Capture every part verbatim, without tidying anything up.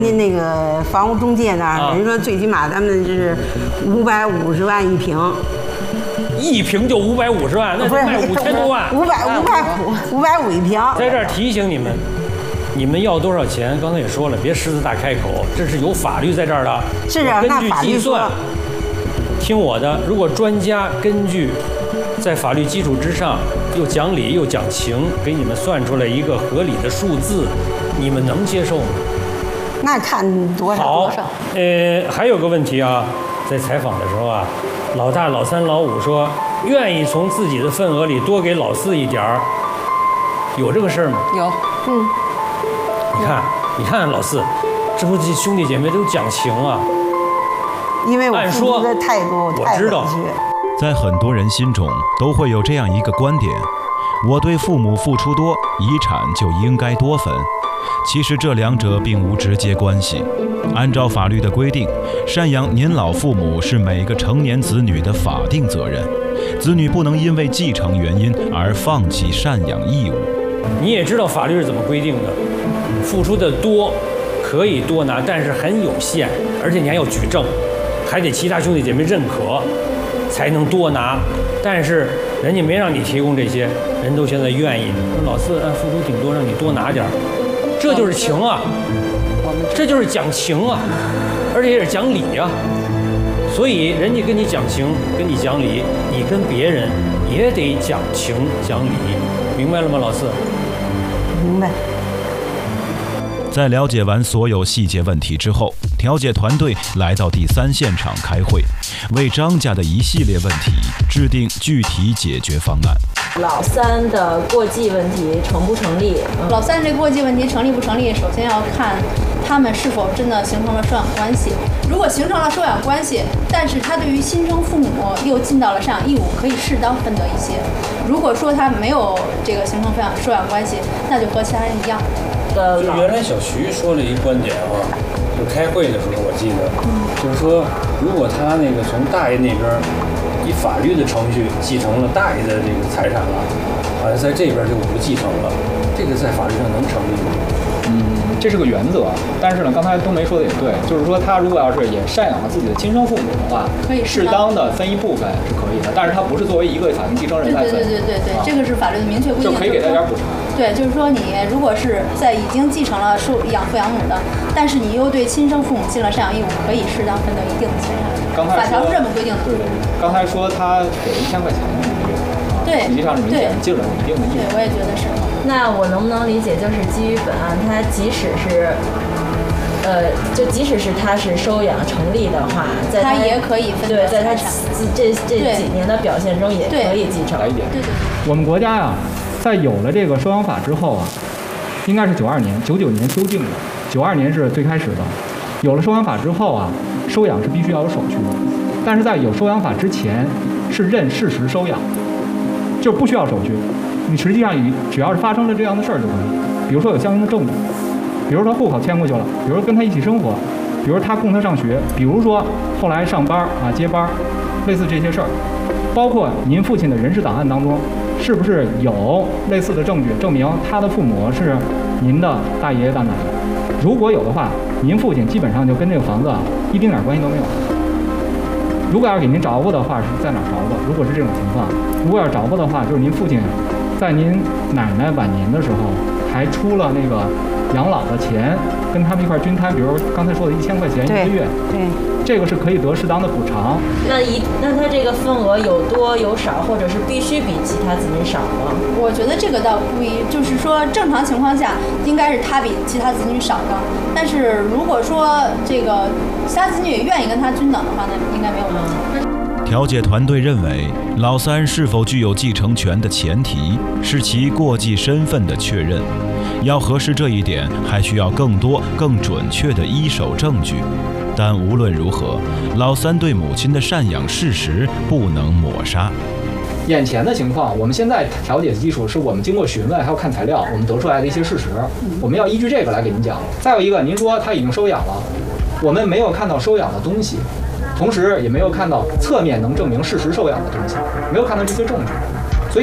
您那个房屋中介那儿，人、啊、说最起码咱们就是五百五十万一平， 一平就五百五十万，那是卖五千多万， 五百五百五五百五一平。 在这儿提醒你们，你们要多少钱？刚才也说了，别狮子大开口，这是有法律在这儿的。 是啊， 根据计算，听我的，如果专家根据在法律基础之上又讲理又讲情，给你们算出来一个合理的数字，你们能接受吗？ 那看多少多少。 呃，还有个问题啊，在采访的时候啊，老大、老三、老五说愿意从自己的份额里多给老四一点儿，有这个事儿吗？ 有， 嗯。 你看，你看老四，这不这兄弟姐妹都讲情啊。 因为我付出的太多， 我知道。 在很多人心中都会有这样一个观点：我对父母付出多，遗产就应该多分。其实这两者并无直接关系。按照法律的规定，赡养年老父母是每个成年子女的法定责任，子女不能因为继承原因而放弃赡养义务。 你也知道法律是怎么规定的，付出的多可以多拿，但是很有限，而且你还要举证，还得其他兄弟姐妹认可才能多拿。但是人家没让你提供这些，人都现在愿意。老四按付出挺多，让你多拿点儿。这就是情啊，这就是讲情啊，而且也是讲理啊。所以人家跟你讲情，跟你讲理，你跟别人也得讲情讲理，明白了吗，老四？ 明白。 在了解完所有细节问题之后，调解团队来到第三现场开会，为张家的一系列问题制定具体解决方案。 老三的过继问题成不成立？ 嗯、老三这过继问题成立不成立，首先要看他们是否真的形成了收养关系。如果形成了收养关系，但是他对于亲生父母又尽到了赡养义务，可以适当分得一些。如果说他没有这个形成收养收养关系，那就和其他人一样。 就原来小徐说了一观点啊，就开会的时候我记得，嗯、就是说如果他那个从大爷那边以法律的程序继承了大爷的这个财产了，好像在这边就不继承了，这个在法律上能成立吗？ 嗯，这是个原则，但是呢，刚才冬梅说的也对，就是说他如果要是也赡养了自己的亲生父母的话， 可以适当的分一部分是可以的，但是他不是作为一个法定继承人来分。 对对对对对， 啊、 这个是法律的明确规定， 就可以给他点补偿。 对，就是说你如果是在已经继承了收养父养母的，但是你又对亲生父母尽了赡养义务，可以适当分得一定的财产。 刚才法条是这么规定的。 对对对，刚才说他给了一千块钱的一个月， 对， 实际上是明显尽了一定的义务。 对，我也觉得是。 那我能不能理解，就是基于本案，他即使是，呃，就即使是他是收养成立的话，在他也可以分对，在他这这几年的表现中也可以继承。 来一点。 对对。 我们国家呀、啊，在有了这个收养法之后啊，应该是九二年、九九年修订的，九二年是最开始的。有了收养法之后啊，收养是必须要有手续的，但是在有收养法之前，是认事实收养，就不需要手续。你实际上以只要是发生了这样的事儿就可以，比如说有相应的证据，比如说户口迁过去了，比如说跟他一起生活，比如他供他上学，比如说后来上班啊接班，类似这些事儿，包括您父亲的人事档案当中，是不是有类似的证据证明他的父母是您的大爷爷大奶奶？如果有的话，您父亲基本上就跟这个房子啊一丁点关系都没有。如果要是给您着过的话，是在哪儿着过？如果是这种情况，如果要是着过的话，就是您父亲在您奶奶晚年的时候还出了那个养老的钱，跟他们一块均摊，比如刚才说的一千块钱一个月， 对，对这个是可以得适当的补偿。 那一那他这个份额有多有少，或者是必须比其他子女少吗？ 我觉得这个倒不一，就是说正常情况下应该是他比其他子女少的，但是如果说这个其他子女也愿意跟他均等的话，那应该没有问题。 调解团队认为，老三是否具有继承权的前提是其过继身份的确认。要核实这一点，还需要更多、更准确的一手证据。但无论如何，老三对母亲的赡养事实不能抹杀。 眼前的情况，我们现在调解的基础是我们经过询问还有看材料，我们得出来的一些事实，我们要依据这个来给您讲。再有一个，您说他已经收养了，我们没有看到收养的东西。同时也没有看到侧面能证明事实收养的东西，没有看到这些证据，所以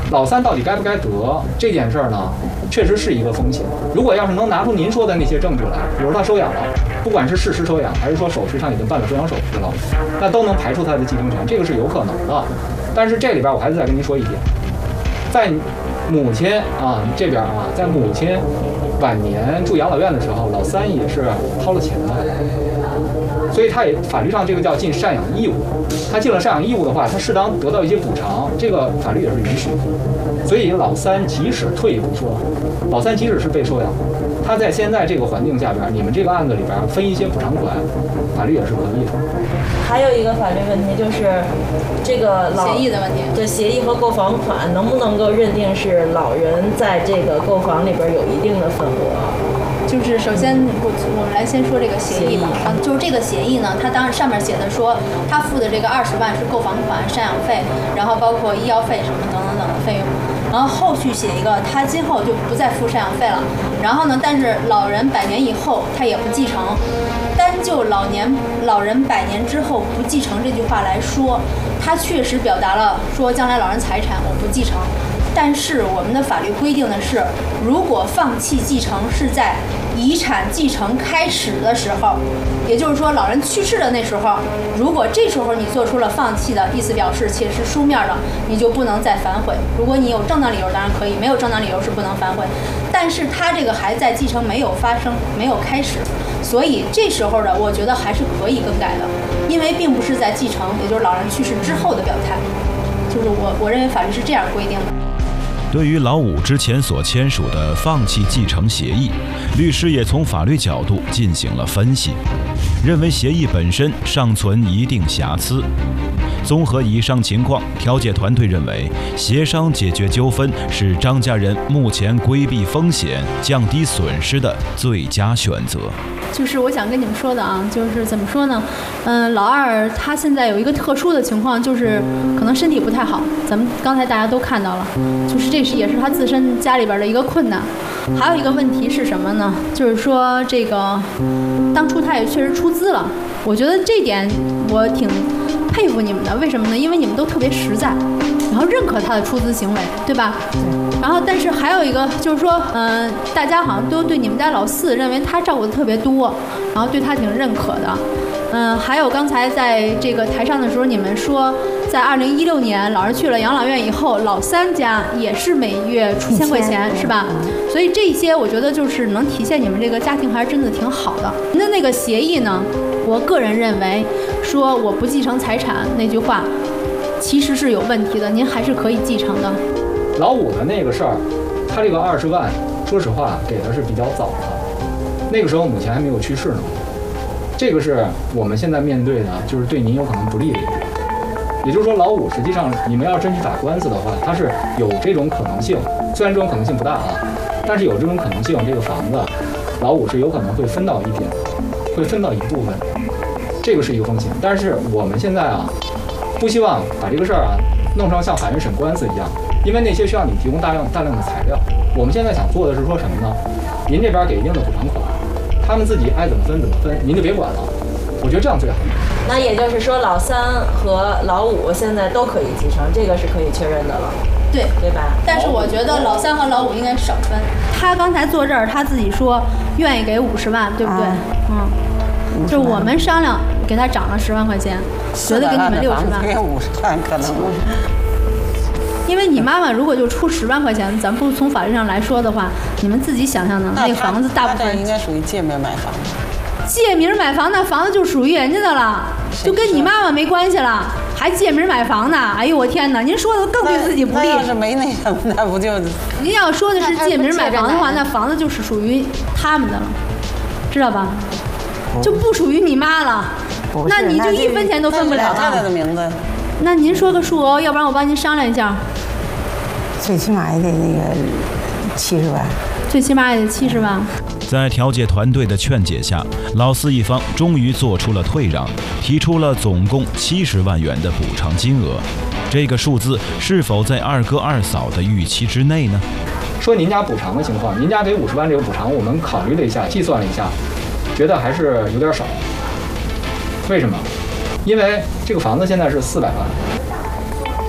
老三到底该不该得这件事儿呢，确实是一个风险。如果要是能拿出您说的那些证据来，比如他收养了，不管是事实收养还是说手续上已经办了收养手续了，那都能排除他的继承权，这个是有可能的。但是这里边我还是再跟您说一点，在母亲啊这边啊，在母亲晚年住养老院的时候，老三也是掏了钱的，所以他也法律上这个叫尽赡养义务。他尽了赡养义务的话，他适当得到一些补偿，这个法律也是允许的。所以老三即使退一步说，老三即使是被收养，他在现在这个环境下边，你们这个案子里边分一些补偿款，法律也是可以的。 还有一个法律问题就是这个老协议的问题， 对协议和购房款能不能够认定是老人在这个购房里边有一定的份额？ 就是首先我我们来先说这个协议吧，啊，就是这个协议呢，它当然上面写的说他付的这个二十万是购房款、赡养费，然后包括医药费什么等等等的费用，然后后续写一个他今后就不再付赡养费了，然后呢，但是老人百年以后他也不继承。单就老年老人百年之后不继承这句话来说，他确实表达了说将来老人财产我不继承。但是我们的法律规定的是，如果放弃继承是在遗产继承开始的时候，也就是说老人去世的那时候，如果这时候你做出了放弃的意思表示，且是书面的，你就不能再反悔。如果你有正当理由，当然可以；没有正当理由是不能反悔。但是他这个还在继承没有发生、没有开始，所以这时候的我觉得还是可以更改的，因为并不是在继承，也就是老人去世之后的表态。就是我我认为法律是这样规定的。 对于老五之前所签署的放弃继承协议，律师也从法律角度进行了分析，认为协议本身尚存一定瑕疵。综合以上情况，调解团队认为，协商解决纠纷是张家人目前规避风险、降低损失的最佳选择。 就是我想跟你们说的啊，就是怎么说呢？嗯，老二他现在有一个特殊的情况，就是可能身体不太好。咱们刚才大家都看到了，就是这是也是他自身家里边的一个困难。还有一个问题是什么呢？就是说这个当初他也确实出资了，我觉得这点我挺佩服你们的。为什么呢？因为你们都特别实在，然后认可他的出资行为，对吧？然后，但是还有一个就是说，嗯、呃，大家好像都对你们家老四认为他照顾的特别多，然后对他挺认可的。嗯、呃，还有刚才在这个台上的时候，你们说，在二零一六年老人去了养老院以后，老三家也是每月出一千块钱，是吧？所以这些我觉得就是能体现你们这个家庭还是真的挺好的。那那个协议呢，我个人认为说我不继承财产那句话，其实是有问题的，您还是可以继承的。 老五的那个事儿，他这个二十万，说实话给的是比较早的，那个时候母亲还没有去世呢。这个是我们现在面对的，就是对您有可能不利的一点。也就是说，老五实际上你们要真去打官司的话，它是有这种可能性，虽然这种可能性不大啊，但是有这种可能性，这个房子老五是有可能会分到一点，会分到一部分，这个是一个风险。但是我们现在啊，不希望把这个事儿啊弄成像法院审官司一样。因为那些需要你提供大量大量的材料，我们现在想做的是说什么呢？您这边给一定的补偿款，他们自己爱怎么分怎么分，您就别管了。我觉得这样最好。 那也就是说，老三和老五现在都可以继承，这个是可以确认的了。 对， 对吧？ 但是我觉得老三和老五应该少分。他刚才坐这儿，他自己说愿意给五十万，对不对？啊、嗯，就是我们商量给他涨了十万块钱，觉得给你们六十万， 给五十万可能。 因为你妈妈如果就出十万块钱，咱不从法律上来说的话，你们自己想象呢，那个房子大部分应该属于借名买房。 借名买房，那房子就属于人家的了，就跟你妈妈没关系了，还借名买房呢？哎呦我天哪！您说的更对自己不利。 那要是没那什么，那不就？ 您要说的是借名买房的话，那房子就是属于他们的了，知道吧？就不属于你妈了，那你就一分钱都分不了了。 太太的名字。 那您说个数哦，要不然我帮您商量一下。 最起码也得那个七十万。 最起码也得七十万。 在调解团队的劝解下，老四一方终于做出了退让，提出了总共七十万元的补偿金额。这个数字是否在二哥二嫂的预期之内呢？ 说您家补偿的情况，您家给五十万这个补偿，我们考虑了一下，计算了一下，觉得还是有点少。为什么？因为这个房子现在是四百万，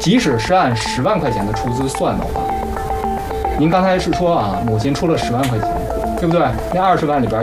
即使是按十万块钱的出资算的话，您刚才是说啊，母亲出了十万块钱，对不对？那二十万里边